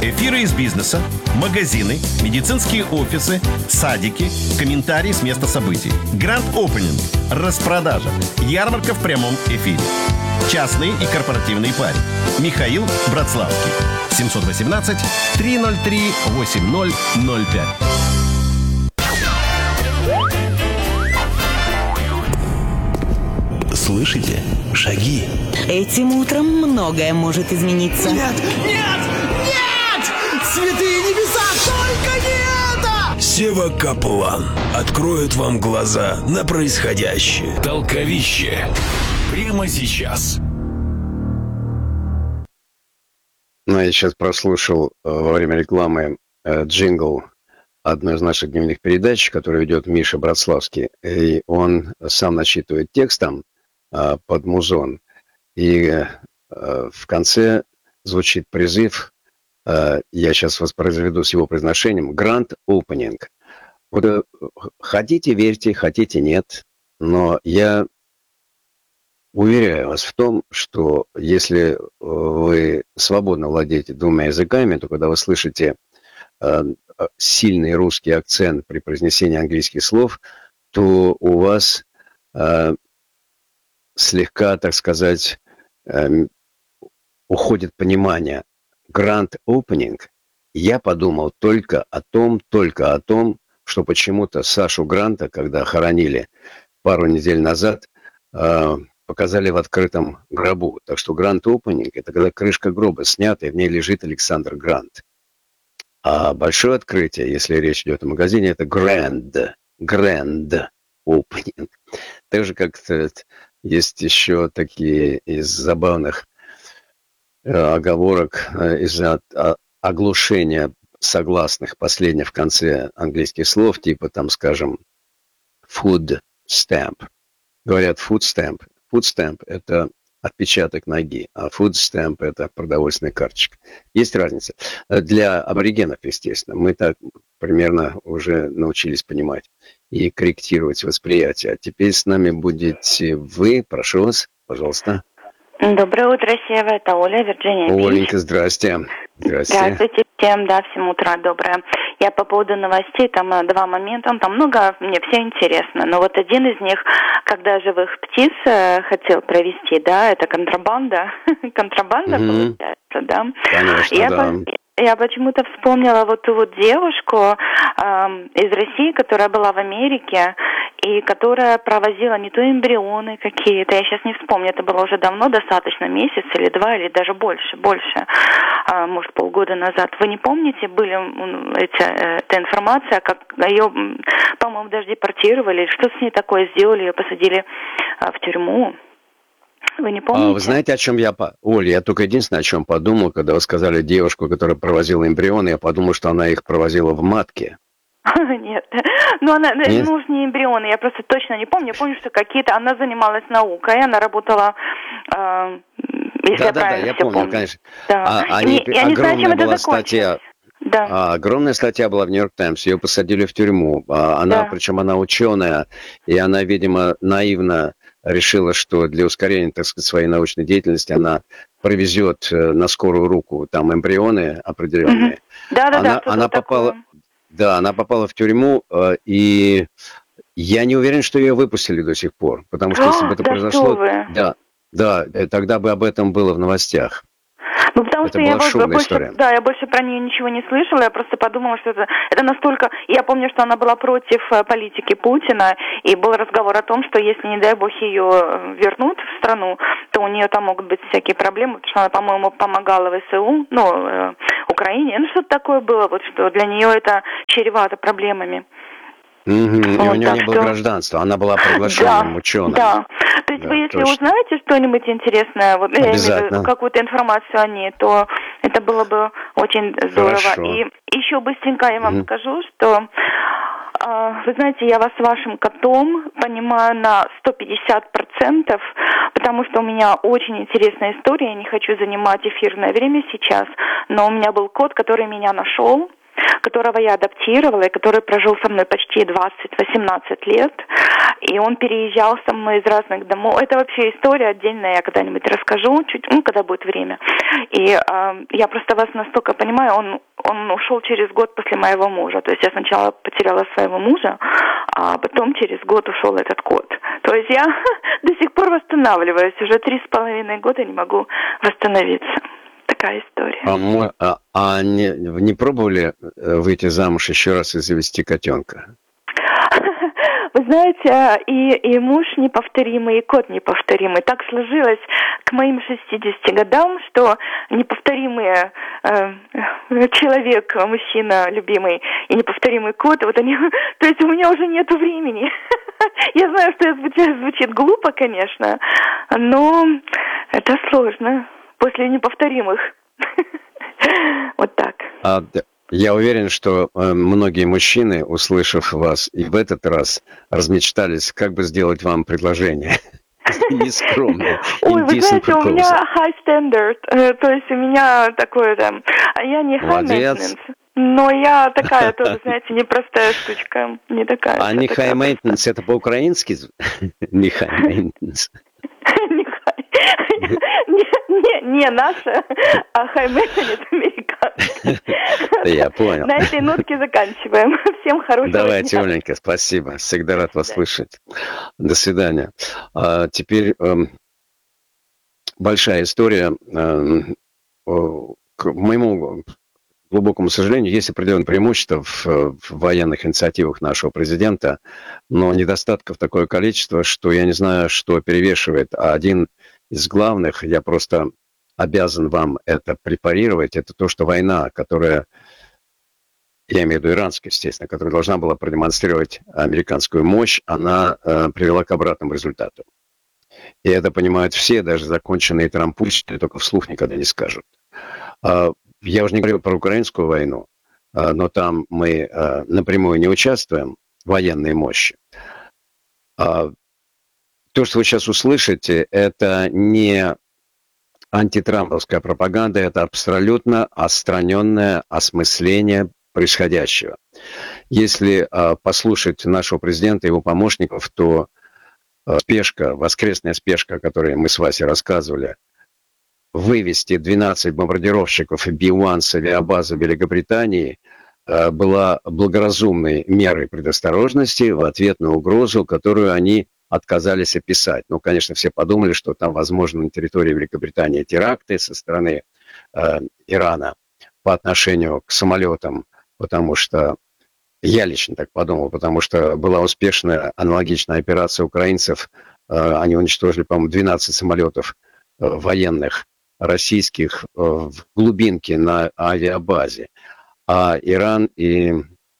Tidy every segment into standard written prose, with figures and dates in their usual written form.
Эфиры из бизнеса, магазины, медицинские офисы, садики, комментарии с места событий. Grand Opening, распродажа, ярмарка в прямом эфире. Частные и корпоративные пари. Михаил Братславский. 718-303-8005. Слышите? Шаги. Этим утром многое может измениться. Нет! Нет! Нет! Святые небеса, только не это! Сева Каплан откроет вам глаза на происходящее. Толковище. Прямо сейчас. Ну, я сейчас прослушал во время рекламы джингл одной из наших дневных передач, которую ведет Миша Братславский. И он сам начитывает текст там под музон. И в конце звучит призыв, я сейчас воспроизведу с его произношением, Grand Opening. Вот хотите, верьте, хотите, нет, но я уверяю вас в том, что если вы свободно владеете двумя языками, то когда вы слышите сильный русский акцент при произнесении английских слов, то у вас слегка, так сказать, уходит понимание. Grand Opening. Я подумал только о том, что почему-то Сашу Гранта, когда хоронили пару недель назад, показали в открытом гробу. Так что Grand Opening – это когда крышка гроба снята, и в ней лежит Александр Грант. А большое открытие, если речь идет о магазине, это Grand Opening. Так же, как есть еще такие из забавных оговорок из-за оглушения согласных последних в конце английских слов, типа там, скажем, food stamp. Говорят food stamp. Food stamp – это отпечаток ноги, а food stamp – это продовольственная карточка. Есть разница. Для аборигенов, естественно, мы так примерно уже научились понимать и корректировать восприятие. А теперь с нами будете вы. Прошу вас, пожалуйста. Доброе утро, Сева. Это Оля, Вирджиния. Оленька, здрасте. Здравствуйте всем, да, всем утро доброе. Я по поводу новостей, там два момента, там много, мне все интересно, но вот один из них, когда живых птиц хотел провести, да, это контрабанда, получается, да. Конечно, Я почему-то вспомнила вот ту вот девушку из России, которая была в Америке, и которая провозила не то эмбрионы какие-то, я сейчас не вспомню, это было уже давно, достаточно, месяц или два, или даже больше, может, полгода назад. Вы не помните, были эта информация, как ее, по-моему, даже депортировали, что с ней такое сделали, ее посадили в тюрьму? Вы не помните? Вы знаете, о чем Оля, я только единственное, о чем подумал, когда вы сказали девушку, которая провозила эмбрионы, я подумал, что она их провозила в матке. Нет. Ну, она, может, не эмбрионы, я просто точно не помню. Я помню, что она занималась наукой, она работала, если я правильно все помню. Конечно. Да. Я не знаю, чем это закончилось. Да. Огромная статья была в Нью-Йорк Таймс, ее посадили в тюрьму. Причем она ученая, и она, видимо, наивно решила, что для ускорения, так сказать, своей научной деятельности она провезет на скорую руку там эмбрионы определенные. Она попала в тюрьму, и я не уверен, что ее выпустили до сих пор, потому что если бы это произошло, тогда бы об этом было в новостях. Ну, потому это что была шумная история. Я больше про нее ничего не слышала, я просто подумала, что это настолько... Я помню, что она была против политики Путина, и был разговор о том, что если, не дай бог, ее вернут в страну, то у нее там могут быть всякие проблемы, потому что она, по-моему, помогала ВСУ, Украине, что-то такое было, вот что для нее это чревато проблемами. И у нее не было гражданства, она была приглашенным ученым. Да. То есть вы, если узнаете что-нибудь интересное, вот я имею в виду какую-то информацию о ней, то это было бы очень здорово. Хорошо. И еще быстренько я вам скажу, что вы знаете, я вас с вашим котом понимаю на 150%, потому что у меня очень интересная история, я не хочу занимать эфирное время сейчас, но у меня был кот, который меня нашел. которого я адаптировала, и который прожил со мной почти 20-18 лет. И он переезжал со мной из разных домов. Это вообще история отдельная, я когда-нибудь расскажу, когда будет время. И я просто вас настолько понимаю, он ушел через год после моего мужа. То есть я сначала потеряла своего мужа, а потом через год ушел этот кот. То есть я до сих пор восстанавливаюсь. Уже 3,5 года не могу восстановиться. Такая история. Не пробовали выйти замуж еще раз и завести котенка? Вы знаете, и муж неповторимый, и кот неповторимый. Так сложилось к моим 60 годам, что неповторимый человек, мужчина любимый, и неповторимый кот, вот они... То есть у меня уже нету времени. Я знаю, что это звучит глупо, конечно, но это сложно после неповторимых. Вот так. Я уверен, что многие мужчины, услышав вас, и в этот раз размечтались, как бы сделать вам предложение. Нескромное. Ой, вы знаете, у меня high standard, то есть у меня такое там, я не high maintenance, но я такая тоже, знаете, непростая штучка, не такая. А не high maintenance, это по-украински? Не high maintenance. Не наша, а high maintenance американский. Я понял. На этой нотке заканчиваем. Всем хорошего дня. Давайте, Оленька, спасибо. Всегда рад вас слышать. До свидания. Теперь большая история. К моему глубокому сожалению, есть определенные преимущества в военных инициативах нашего президента, но недостатков такое количество, что я не знаю, что перевешивает. А один из главных, я просто обязан вам это препарировать, это то, что война, которая, я имею в виду иранская, естественно, которая должна была продемонстрировать американскую мощь, она привела к обратному результату. И это понимают все, даже законченные трампульщики, только вслух никогда не скажут. Я уже не говорю про украинскую войну, но там мы напрямую не участвуем в военной мощи. То, что вы сейчас услышите, это не антитрамповская пропаганда, это абсолютно отстраненное осмысление происходящего. Если послушать нашего президента и его помощников, то спешка, воскресная спешка, о которой мы с Васей рассказывали, вывести 12 бомбардировщиков B-1 с авиабазы Великобритании была благоразумной мерой предосторожности в ответ на угрозу, которую они отказались описать. Ну, конечно, все подумали, что там, возможно, на территории Великобритании теракты со стороны Ирана по отношению к самолетам, потому что я лично так подумал, потому что была успешная аналогичная операция украинцев. Они уничтожили, по-моему, 12 самолетов военных российских в глубинке на авиабазе. А Иран и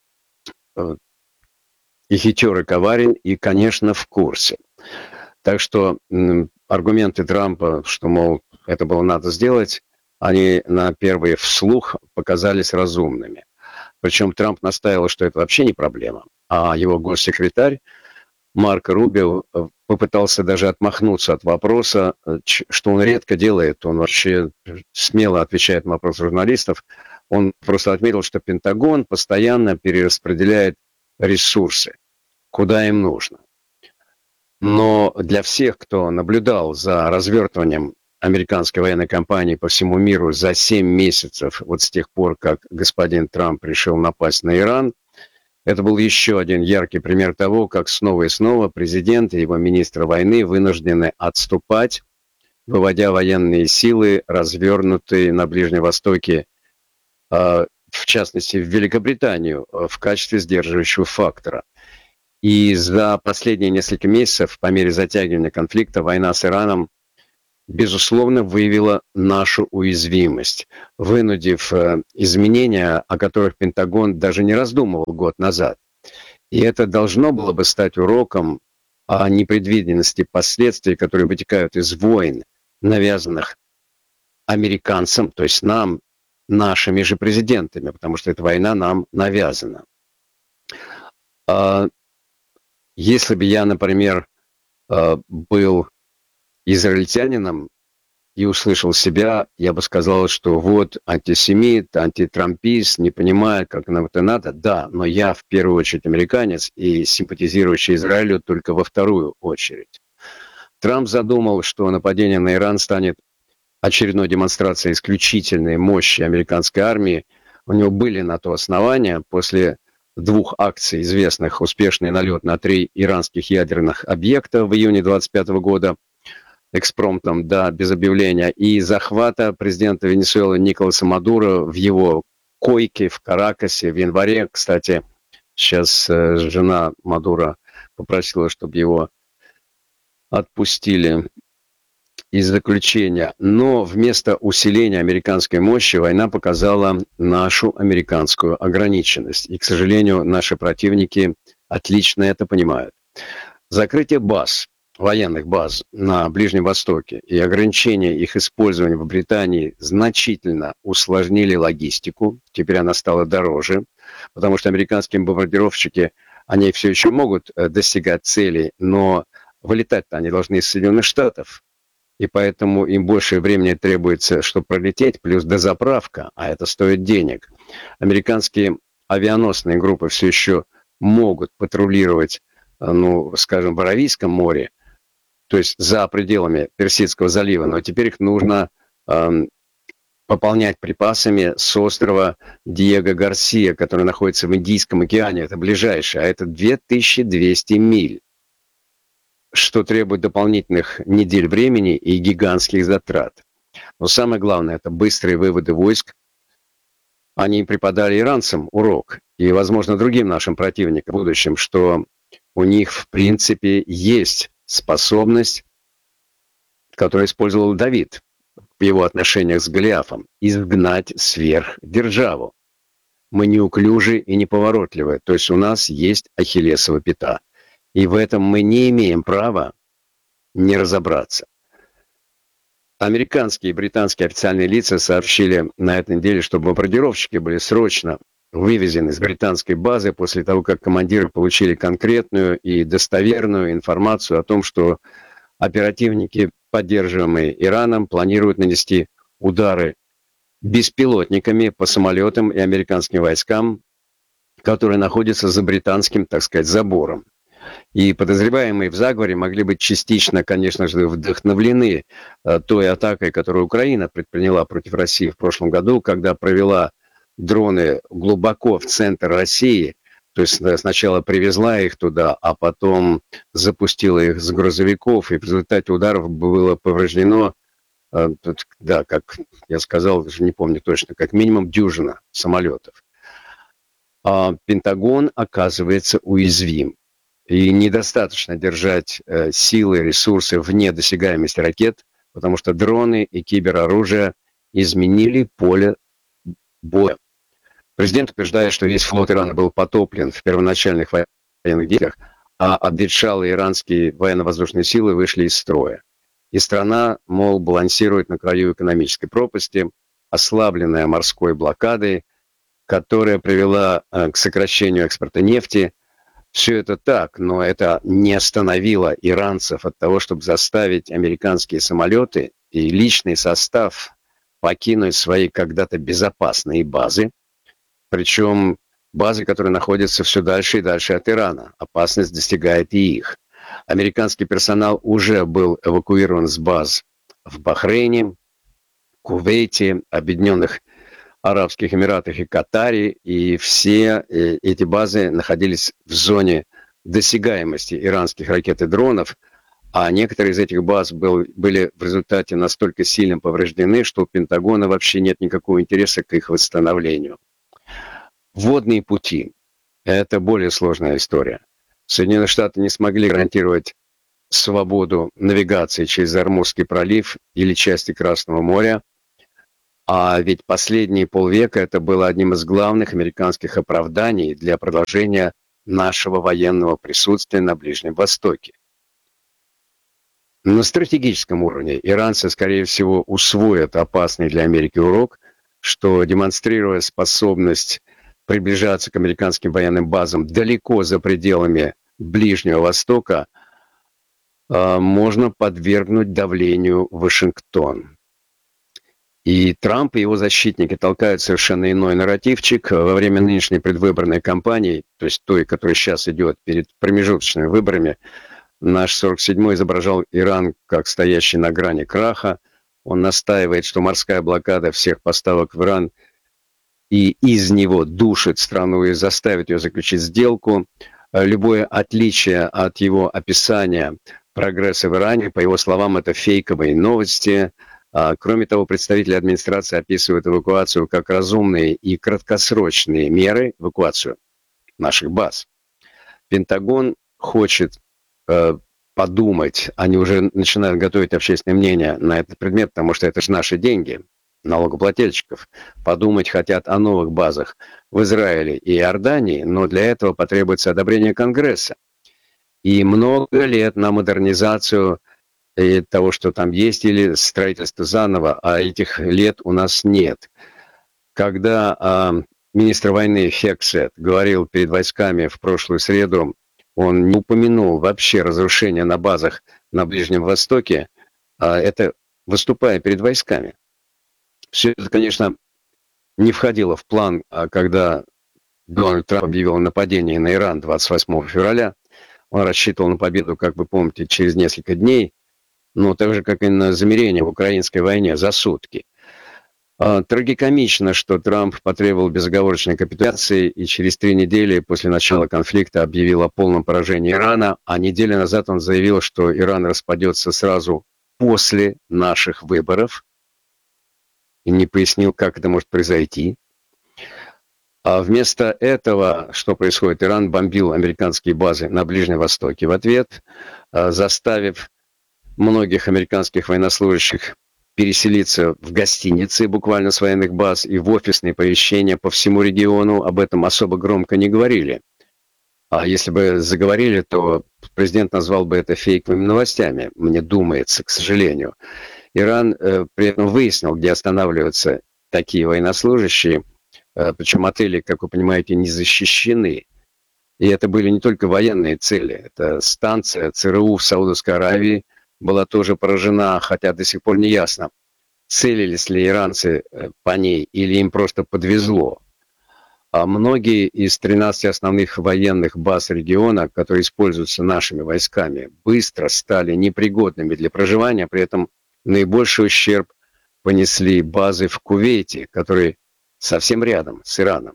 хитер, и коварен, и, конечно, в курсе. Так что аргументы Трампа, что, мол, это было надо сделать, они на первый вслух показались разумными. Причем Трамп настаивал, что это вообще не проблема. А его госсекретарь Марко Рубио попытался даже отмахнуться от вопроса, что он редко делает. Он вообще смело отвечает на вопросы журналистов. Он просто отметил, что Пентагон постоянно перераспределяет ресурсы, куда им нужно. Но для всех, кто наблюдал за развертыванием американской военной кампании по всему миру за 7 месяцев, вот с тех пор, как господин Трамп решил напасть на Иран, это был еще один яркий пример того, как снова и снова президент и его министр войны вынуждены отступать, выводя военные силы, развернутые на Ближнем Востоке, в частности, в Великобританию, в качестве сдерживающего фактора. И за последние несколько месяцев, по мере затягивания конфликта, война с Ираном, безусловно, выявила нашу уязвимость, вынудив изменения, о которых Пентагон даже не раздумывал год назад. И это должно было бы стать уроком о непредвиденности последствий, которые вытекают из войн, навязанных американцам, то есть нам, нашими же президентами, потому что эта война нам навязана. Если бы я, например, был израильтянином, и услышал себя, я бы сказал, что вот антисемит, антитрампист, не понимает, как нам это надо. Да, но я в первую очередь американец и симпатизирующий Израилю только во вторую очередь. Трамп задумал, что нападение на Иран станет очередной демонстрацией исключительной мощи американской армии. У него были на то основания. После 2 акций известных, успешный налет на 3 иранских ядерных объекта в июне 2025 года, экспромтом, да, без объявления, и захвата президента Венесуэлы Николаса Мадуро в его койке в Каракасе в январе. Кстати, сейчас жена Мадуро попросила, чтобы его отпустили из заключения. Но вместо усиления американской мощи война показала нашу американскую ограниченность. И, к сожалению, наши противники отлично это понимают. Закрытие баз, военных баз на Ближнем Востоке и ограничение их использования в Британии значительно усложнили логистику. Теперь она стала дороже, потому что американские бомбардировщики, они все еще могут достигать целей, но вылетать-то они должны из Соединенных Штатов. И поэтому им больше времени требуется, чтобы пролететь, плюс дозаправка, а это стоит денег. Американские авианосные группы все еще могут патрулировать, ну, скажем, в Аравийском море, то есть за пределами Персидского залива, но теперь их нужно пополнять припасами с острова Диего Гарсия, который находится в Индийском океане, это ближайшее, а это 2200 миль, что требует дополнительных недель времени и гигантских затрат. Но самое главное, это быстрые выводы войск. Они преподали иранцам урок, и, возможно, другим нашим противникам в будущем, что у них, в принципе, есть способность, которую использовал Давид в его отношениях с Голиафом, изгнать сверхдержаву. Мы неуклюжи и неповоротливы, то есть у нас есть ахиллесова пята. И в этом мы не имеем права не разобраться. Американские и британские официальные лица сообщили на этой неделе, что бомбардировщики были срочно вывезены с британской базы после того, как командиры получили конкретную и достоверную информацию о том, что оперативники, поддерживаемые Ираном, планируют нанести удары беспилотниками по самолетам и американским войскам, которые находятся за британским, так сказать, забором. И подозреваемые в заговоре могли быть частично, конечно же, вдохновлены той атакой, которую Украина предприняла против России в прошлом году, когда провела дроны глубоко в центр России, то есть сначала привезла их туда, а потом запустила их с грузовиков, и в результате ударов было повреждено, да, как я сказал, даже не помню точно, как минимум дюжина самолетов. А Пентагон оказывается уязвим. И недостаточно держать силы, ресурсы вне досягаемости ракет, потому что дроны и кибероружие изменили поле боя. Президент утверждает, что весь флот Ирана был потоплен в первоначальных военных действиях, а обветшалые иранские военно-воздушные силы вышли из строя. И страна, мол, балансирует на краю экономической пропасти, ослабленная морской блокадой, которая привела к сокращению экспорта нефти. Все это так, но это не остановило иранцев от того, чтобы заставить американские самолеты и личный состав покинуть свои когда-то безопасные базы, причем базы, которые находятся все дальше и дальше от Ирана. Опасность достигает и их. Американский персонал уже был эвакуирован с баз в Бахрейне, Кувейте, Объединенных Арабских Эмиратах и Катаре, и все эти базы находились в зоне досягаемости иранских ракет и дронов, а некоторые из этих баз были в результате настолько сильно повреждены, что у Пентагона вообще нет никакого интереса к их восстановлению. Водные пути – это более сложная история. Соединенные Штаты не смогли гарантировать свободу навигации через Ормузский пролив или части Красного моря, а ведь последние полвека это было одним из главных американских оправданий для продолжения нашего военного присутствия на Ближнем Востоке. На стратегическом уровне иранцы, скорее всего, усвоят опасный для Америки урок, что, демонстрируя способность приближаться к американским военным базам далеко за пределами Ближнего Востока, можно подвергнуть давлению Вашингтон. И Трамп и его защитники толкают совершенно иной нарративчик. Во время нынешней предвыборной кампании, то есть той, которая сейчас идет перед промежуточными выборами, наш 47-й изображал Иран как стоящий на грани краха. Он настаивает, что морская блокада всех поставок в Иран и из него душит страну и заставит ее заключить сделку. Любое отличие от его описания прогресса в Иране, по его словам, это фейковые новости. Кроме того, представители администрации описывают эвакуацию как разумные и краткосрочные меры, эвакуацию наших баз. Пентагон хочет подумать, они уже начинают готовить общественное мнение на этот предмет, потому что это же наши деньги, налогоплательщиков. Подумать хотят о новых базах в Израиле и Иордании, но для этого потребуется одобрение Конгресса. И много лет на модернизацию того, что там есть, или строительство заново, а этих лет у нас нет. Когда министр войны Хексет говорил перед войсками в прошлую среду, он не упомянул вообще разрушения на базах на Ближнем Востоке, это выступая перед войсками. Все это, конечно, не входило в план, когда Дональд Трамп объявил о нападении на Иран 28 февраля. Он рассчитывал на победу, как вы помните, через несколько дней, но так же, как и на замерение в украинской войне за сутки. Трагикомично, что Трамп потребовал безоговорочной капитуляции и через 3 недели после начала конфликта объявил о полном поражении Ирана, а неделю назад он заявил, что Иран распадется сразу после наших выборов и не пояснил, как это может произойти. А вместо этого, что происходит, Иран бомбил американские базы на Ближнем Востоке в ответ, заставив многих американских военнослужащих переселиться в гостиницы буквально с военных баз и в офисные помещения по всему региону. Об этом особо громко не говорили. А если бы заговорили, то президент назвал бы это фейковыми новостями, мне думается, к сожалению. Иран при этом выяснил, где останавливаются такие военнослужащие, причем отели, как вы понимаете, не защищены. И это были не только военные цели. Это станция ЦРУ в Саудовской Аравии была тоже поражена, хотя до сих пор не ясно, целились ли иранцы по ней или им просто подвезло. А многие из 13 основных военных баз региона, которые используются нашими войсками, быстро стали непригодными для проживания, при этом наибольший ущерб понесли базы в Кувейте, которые совсем рядом с Ираном.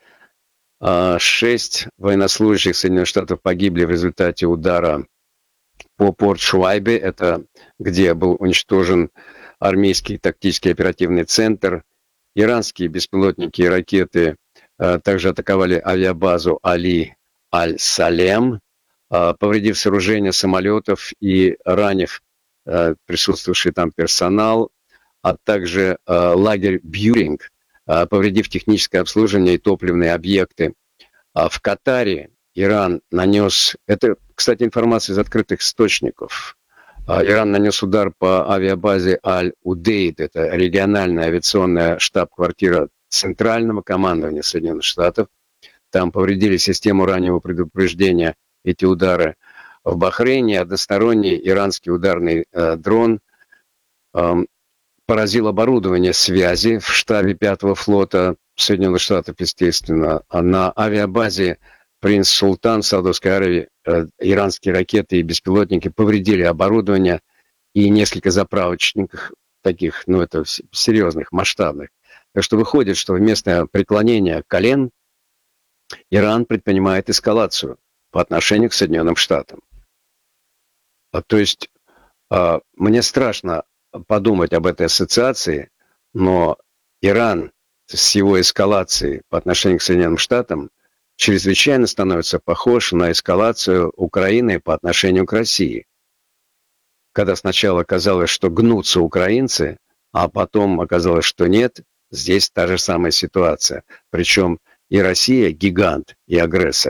6 военнослужащих Соединенных Штатов погибли в результате удара по Порт-Шуайбе, это где был уничтожен армейский тактический оперативный центр. Иранские беспилотники и ракеты также атаковали авиабазу Али Аль-Салем, повредив сооружение самолетов и ранив присутствующий там персонал, а также лагерь Бьюринг, повредив техническое обслуживание и топливные объекты. В Катаре Иран нанес, это, кстати, информация из открытых источников, Иран нанес удар по авиабазе Аль-Удейд, это региональная авиационная штаб-квартира Центрального командования Соединенных Штатов. Там повредили систему раннего предупреждения эти удары. В Бахрейне односторонний иранский ударный дрон поразил оборудование связи в штабе 5-го флота Соединенных Штатов, естественно. На авиабазе Принц Султан в Саудовской Аравии иранские ракеты и беспилотники повредили оборудование и несколько заправочников таких, ну это серьезных, масштабных. Так что выходит, что вместо преклонения колен Иран предпринимает эскалацию по отношению к Соединенным Штатам. То есть мне страшно подумать об этой ассоциации, но Иран с его эскалацией по отношению к Соединенным Штатам чрезвычайно становится похож на эскалацию Украины по отношению к России. Когда сначала казалось, что гнутся украинцы, а потом оказалось, что нет, здесь та же самая ситуация. Причем и Россия гигант, и агрессор.